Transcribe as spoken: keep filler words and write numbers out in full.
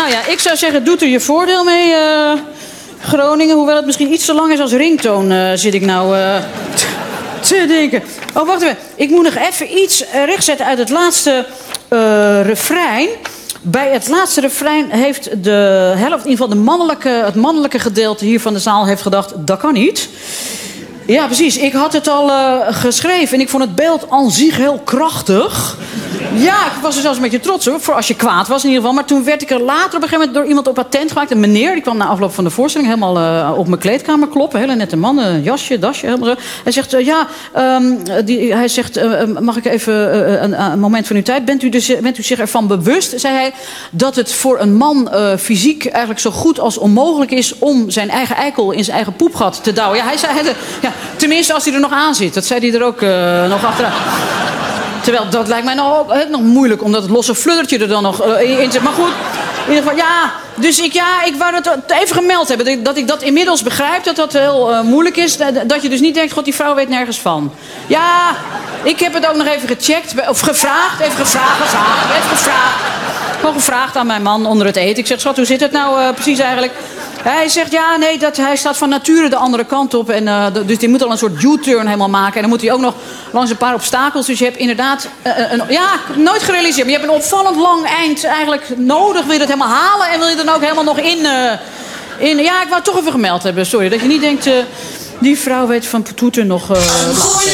Nou ja, ik zou zeggen, doet er je voordeel mee, uh, Groningen. Hoewel het misschien iets te lang is als ringtoon, uh, zit ik nou uh, te denken. Oh, wacht even. Ik moet nog even iets rechtzetten uit het laatste uh, refrein. Bij het laatste refrein heeft de helft, in ieder geval de mannelijke, het mannelijke gedeelte hier van de zaal heeft gedacht, dat kan niet. Ja, precies. Ik had het al uh, geschreven en ik vond het beeld aan zich heel krachtig. Ja, ik was er zelfs een beetje trots op, voor als je kwaad was in ieder geval. Maar toen werd ik er later op een gegeven moment door iemand op attent gemaakt. Een meneer, die kwam na afloop van de voorstelling helemaal uh, op mijn kleedkamer kloppen. Hele nette man, uh, jasje, dasje, helemaal zo. Hij zegt, uh, ja, um, die, hij zegt, uh, mag ik even uh, een, een moment van uw tijd? Bent u, dus, bent u zich ervan bewust, zei hij, dat het voor een man uh, fysiek eigenlijk zo goed als onmogelijk is om zijn eigen eikel in zijn eigen poepgat te douwen? Ja, hij zei, hij, ja, tenminste als hij er nog aan zit. Dat zei hij er ook uh, nog achteraan. Terwijl dat lijkt mij nou ook nog moeilijk, omdat het losse fluddertje er dan nog uh, in zit. Maar goed, in ieder geval, ja. Dus ik, ja, ik wou het even gemeld hebben. Dat ik dat, ik dat inmiddels begrijp, dat dat heel uh, moeilijk is. Dat je dus niet denkt, god, die vrouw weet nergens van. Ja, ik heb het ook nog even gecheckt. Of gevraagd, even gevraagd, gevraagd, even gevraagd. Gewoon gevraagd aan mijn man onder het eten. Ik zeg, schat, hoe zit het nou uh, precies eigenlijk? Hij zegt, ja, nee, dat, hij staat van nature de andere kant op. En, uh, dus die moet al een soort U-turn helemaal maken. En dan moet hij ook nog langs een paar obstakels. Dus je hebt inderdaad... Uh, een, ja, ik heb het nooit gerealiseerd. Maar je hebt een opvallend lang eind eigenlijk nodig. Wil je dat helemaal halen? En wil je dan ook helemaal nog in... Uh, in ja, ik wou het toch even gemeld hebben. Sorry, dat je niet denkt... Uh, die vrouw weet van toeten nog... Uh,